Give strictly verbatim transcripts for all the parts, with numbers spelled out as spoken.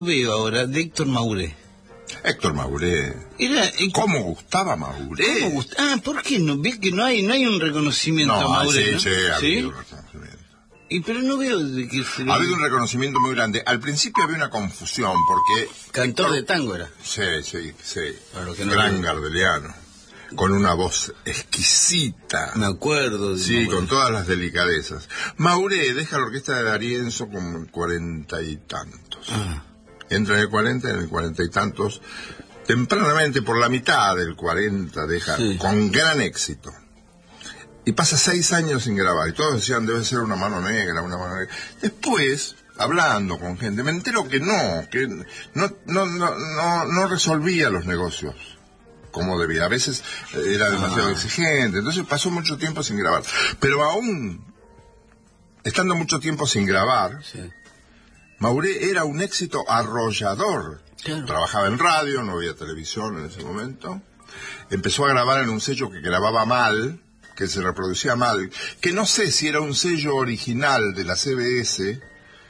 Veo ahora de Héctor Mauré. Héctor Mauré. Era, ¿Cómo gustaba Mauré? ¿Cómo gust ah, ¿por qué no? ¿Ves que no hay no hay un reconocimiento no, a Mauré? Sí, ¿no? sí, ha ¿Sí? habido un reconocimiento. Y pero no veo de que se le... Ha habido un reconocimiento muy grande. Al principio había una confusión porque... Cantor Héctor... de tango era. Sí, sí, sí. Claro, que no Gran lo... gardeliano. Con una voz exquisita. Me acuerdo. De sí, Mauré. Con todas las delicadezas. Mauré deja la orquesta de D'Arienzo con cuarenta y tantos. Ah. Entra en el cuarenta, en el cuarenta y tantos, tempranamente por la mitad del cuarenta deja, sí. Con gran éxito. Y pasa seis años sin grabar, y todos decían, debe ser una mano negra, una mano negra. Después, hablando con gente, me entero que no, que no, no, no, no, no resolvía los negocios como debía. A veces era demasiado ah. exigente, entonces pasó mucho tiempo sin grabar. Pero aún, estando mucho tiempo sin grabar, sí. Mauré era un éxito arrollador. Claro. Trabajaba en radio, no había televisión en ese momento. Empezó a grabar en un sello que grababa mal, que se reproducía mal, que no sé si era un sello original de la C B S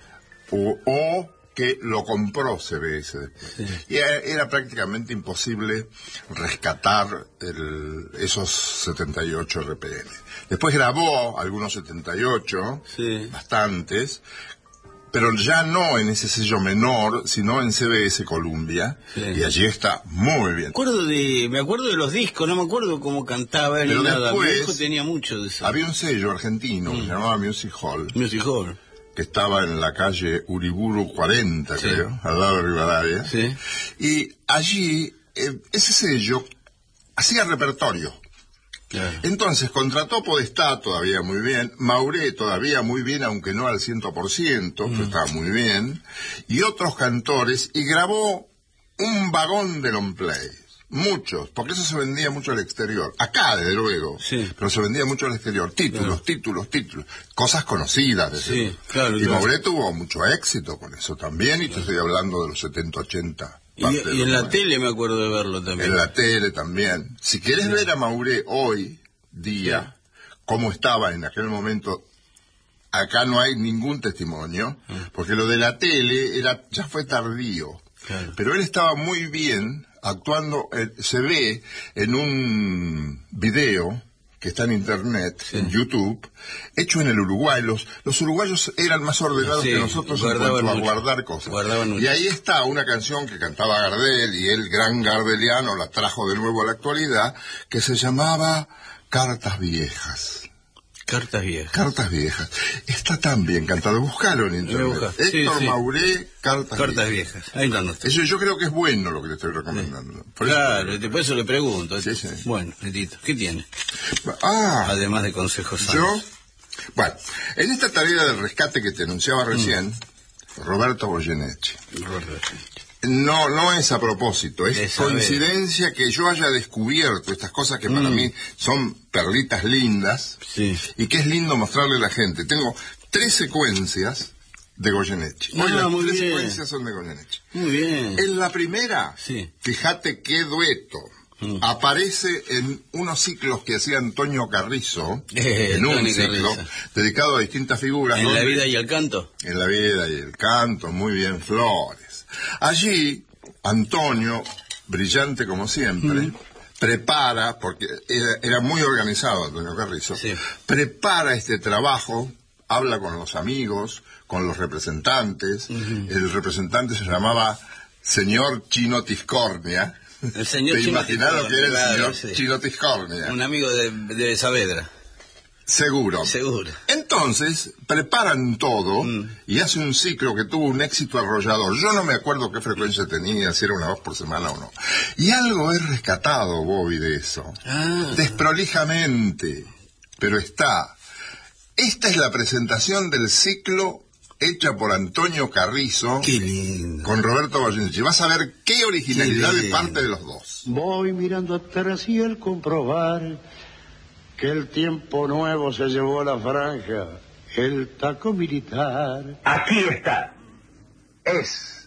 o, o que lo compró C B S después. Sí. Y era, era prácticamente imposible rescatar el, esos setenta y ocho R P M. Después grabó algunos setenta y ocho, sí. bastantes, pero ya no en ese sello menor, sino en C B S Columbia, sí. Y allí está muy bien. Me acuerdo de, me acuerdo de los discos, no me acuerdo cómo cantaba él. Pero nada. después, mi hijo tenía mucho de eso. Había un sello argentino mm. que se llamaba Music Hall. Music Hall. Que estaba en la calle Uriburu cuarenta, sí. creo, al lado de Rivadavia. Sí. Y allí, eh, ese sello hacía repertorio. Claro. Entonces contrató Podestá todavía muy bien, Mauré todavía muy bien, aunque no al ciento por ciento, mm. pero estaba muy bien, y otros cantores, y grabó un vagón de long play, muchos, porque eso se vendía mucho al exterior, acá desde luego, sí. pero se vendía mucho al exterior, títulos, claro. títulos, títulos, cosas conocidas. Desde sí, claro, y claro. Mauré tuvo mucho éxito con eso también, y claro. te estoy hablando de los setenta, ochenta. Y, y en la tele me acuerdo de verlo también. En la tele también. Si querés sí. ver a Mauré hoy día, sí. cómo estaba en aquel momento, acá no hay ningún testimonio, sí. porque lo de la tele era ya fue tardío. Claro. Pero él estaba muy bien actuando, eh, se ve en un video que está en internet, sí. en YouTube, hecho en el Uruguay. Los, los uruguayos eran más ordenados sí, que nosotros en cuanto a guardar cosas. Y ahí está una canción que cantaba Gardel, y el gran gardeliano la trajo de nuevo a la actualidad, que se llamaba Cartas Viejas. Cartas Viejas. Cartas Viejas. Está tan bien cantado. Buscalo en internet. Héctor sí, sí. Mauré, Cartas, Cartas Viejas. Viejas. Ahí está. Eso yo creo que es bueno lo que le estoy recomendando. Sí. Por claro, eso, por eso le pregunto. Sí, sí. Bueno, Letito, ¿qué tiene? Ah, además de consejos sanos. Yo, bueno, en esta tarea del rescate que te anunciaba recién, mm. Roberto Goyeneche. Roberto. No, no es a propósito, es Esa coincidencia vez. que yo haya descubierto estas cosas que mm. para mí son perlitas lindas, sí. y que es lindo mostrarle a la gente. Tengo tres secuencias de Goyeneche. No, Hoy las muy tres bien. secuencias son de Goyeneche. Muy bien. En la primera, sí. fíjate qué dueto. Mm. Aparece en unos ciclos que hacía Antonio Carrizo, eh, en un Tony ciclo Carrizo. dedicado a distintas figuras. En donde, la vida y el canto. En la vida y el canto, muy bien, Flores. Allí, Antonio, brillante como siempre, mm. prepara, porque era, era muy organizado Antonio Carrizo, sí. prepara este trabajo, habla con los amigos, con los representantes. Mm-hmm. El representante se llamaba señor Chino Tiscornia. El señor ¿Te Chino imaginas lo que era el claro, señor sí. Chino Tiscornia? Un amigo de, de Saavedra. Seguro. Seguro. Entonces, preparan todo mm. y hace un ciclo que tuvo un éxito arrollador. Yo no me acuerdo qué frecuencia tenía, si era una vez por semana o no. Y algo he rescatado, Bobby, de eso. Ah. Desprolijamente. Pero está. Esta es la presentación del ciclo hecha por Antonio Carrizo. Qué lindo. Con Roberto Goyeneche. Vas a ver qué originalidad de parte de los dos. Voy mirando atrás y al comprobar que el tiempo nuevo se llevó a la franja, el taco militar. Aquí está. Es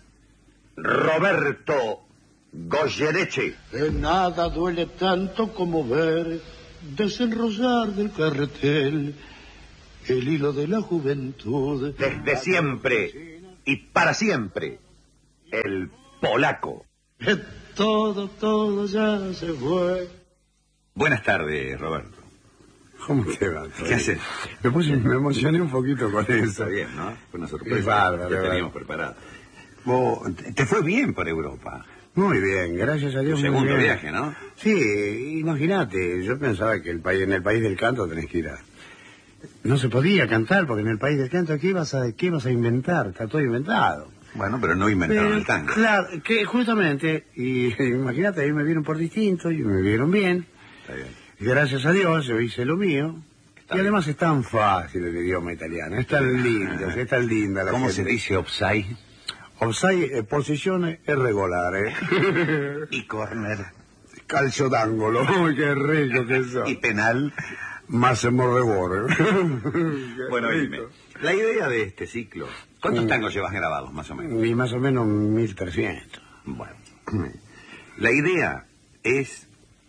Roberto Goyeneche. De nada duele tanto como ver desenrosar del carretel el hilo de la juventud. Desde siempre y para siempre, el polaco. Todo, todo ya se fue. Buenas tardes, Roberto. ¿Cómo te va? ¿Qué haces? Me, puse, me emocioné un poquito con eso. Está bien, ¿no? Fue una sorpresa. Es bárbaro, que bárbaro. teníamos preparada. Vos, te fue bien por Europa. Muy bien, gracias a Dios. Tu muy segundo bien. viaje, ¿no? Sí, imagínate, yo pensaba que el país, en el país del canto tenés que ir a... No se podía cantar, porque en el país del canto, ¿qué ibas a, qué ibas a inventar? Está todo inventado. Bueno, pero no inventaron Pero, el tango. claro, que justamente, y imagínate, ahí me vieron por distinto y me vieron bien. Está bien. Y gracias a Dios yo hice lo mío. Está y además es tan fácil el idioma italiano, es tan lindo, es tan linda la ¿Cómo gente. se dice offside? Offside, eh, posizione irregolare. Y corner. Calcio d'angolo, uy, qué rico que eso. Y penal. Máximo rigore. Bueno, Qué dime, rico. la idea de este ciclo, ¿cuántos Mm. tangos llevas grabados, más o menos? Y más o menos mil trescientos. Bueno, la idea es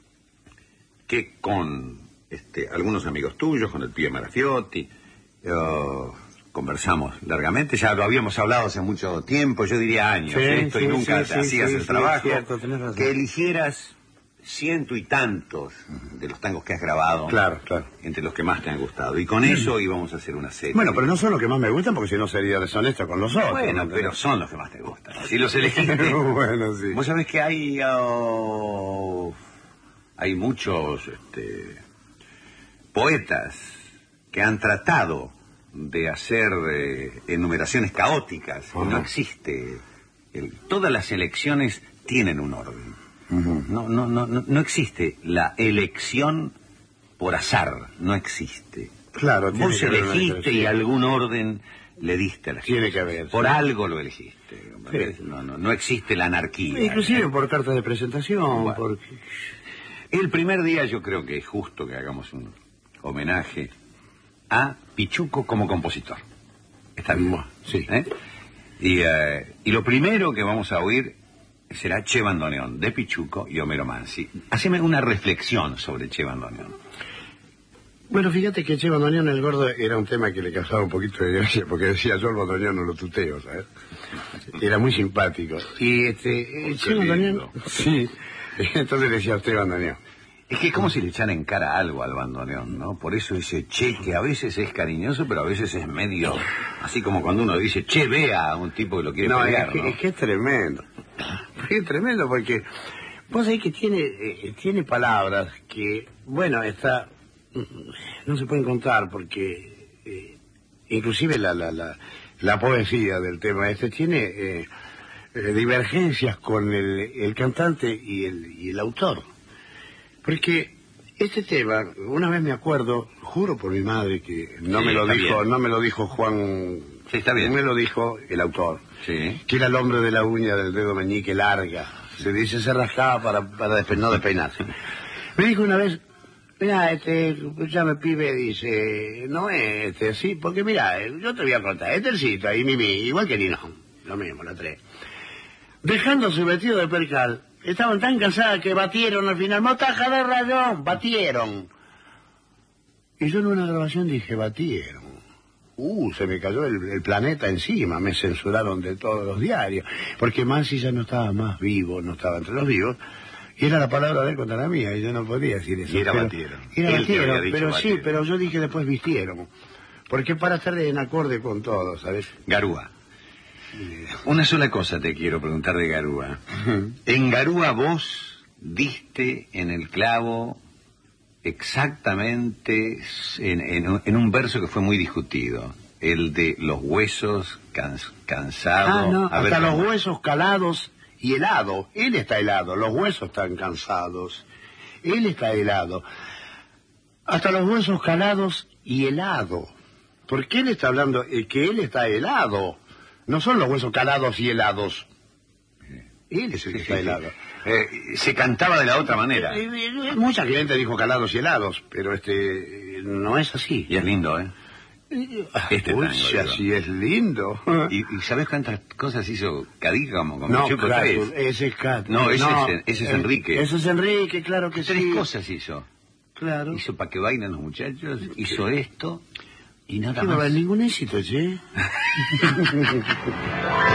que con este, algunos amigos tuyos, con el pibe Marafiotti, eh, conversamos largamente, ya lo habíamos hablado hace mucho tiempo, yo diría años, Sí, ¿eh? esto, y sí, nunca sí, te sí, hacías sí, el sí, trabajo, es cierto, tenés razón. que eligieras ciento y tantos de los tangos que has grabado, Claro, claro. entre los que más te han gustado, y con eso íbamos a hacer una serie. Bueno, pero no son los que más me gustan porque si no sería deshonesto con los otros. Bueno, ¿no? pero son los que más te gustan. Si los elegiste. Bueno, sí. Vos sabés que hay oh, hay muchos este, poetas que han tratado de hacer eh, enumeraciones caóticas. Ajá. No existe. El- todas las elecciones tienen un orden. Ujú. No, no, no, no, no existe la elección por azar. No existe. Claro, tiene Vos que haber una elegiste y diferencia. algún orden le diste a la Tiene gente. que haber, Por sí. algo lo elegiste. Sí. No, no, no existe la anarquía. Inclusive por carta de presentación, Bueno. por... El primer día yo creo que es justo que hagamos un homenaje a Pichuco como compositor. Está bien. Bueno, sí. ¿Eh? Y, eh, y lo primero que vamos a oír será Che Bandoneón, de Pichuco y Homero Mansi. Haceme una reflexión sobre Che Bandoneón. Bueno, fíjate que Che Bandoneón el Gordo era un tema que le causaba un poquito de gracia, porque decía yo el bandoneón no lo tuteo, ¿sabes? Era muy simpático. Y este, eh, Che Bandoneón... lindo. Sí, entonces le decía a usted bandoneón. Es que es como si le echara en cara algo al bandoneón, ¿no? Por eso ese che, que a veces es cariñoso, pero a veces es medio... Así como cuando uno dice, che, vea a un tipo que lo quiere No, pelear, es que, ¿no? es que es tremendo. Es tremendo porque vos sabés que tiene, eh, tiene palabras que, bueno, está... no se pueden contar porque eh, inclusive la, la, la, la poesía del tema este tiene eh, eh, divergencias con el, el cantante y el, y el autor. Porque este tema, una vez me acuerdo, juro por mi madre que no Sí, me lo está dijo, bien. no me lo dijo Juan, Sí, está bien. me lo dijo el autor, Sí. que era el hombre de la uña del dedo meñique larga. Se dice, se rascaba para, para despe- no despeinarse. Me dijo una vez, mira, este, ya me pibe, dice, no es este, sí, porque mira, yo te voy a contar, Estercito y Mimi, igual que Nino, lo mismo, la tres. Dejando su vestido de percal, estaban tan cansadas que batieron al final, motaja de rayón, batieron. Y yo en una grabación dije, batieron. Uh, se me cayó el, el planeta encima, me censuraron de todos los diarios, porque Mansi ya no estaba más vivo, no estaba entre los vivos, y era la palabra de él contra la mía, y yo no podía decir eso. Y era pero- batieron. Era Él te había batieron, dicho pero batieron. sí, pero yo dije después vistieron, porque para estar en acorde con todo, ¿sabes? Garúa. Una sola cosa te quiero preguntar de Garúa. En Garúa vos diste en el clavo exactamente en, en- en un verso que fue muy discutido, el de los huesos cans- cansados. Ah, no, A ver, hasta los ¿cómo? huesos calados y helado. Él está helado, los huesos están cansados. Él está helado. Hasta los huesos calados y helado. Porque él está hablando eh, que él está helado. No son los huesos calados y helados. Él es el que Sí, está sí, sí. helado. Eh, se cantaba de la otra manera. Eh, eh, Mucha gente dijo calados y helados, pero este eh, no es así. Y es lindo, ¿eh? Este Uy, tango, si digo. así es lindo. ¿Y, y sabes cuántas cosas hizo Cadiga como con No, Pichuco? claro, Tres. ese es Cat. No, ese es- ese es eh, Enrique. Ese es Enrique, claro que Tres sí. cosas hizo. Claro. Hizo para que bailen los muchachos, hizo esto y nada No va a más. haber ningún éxito, che.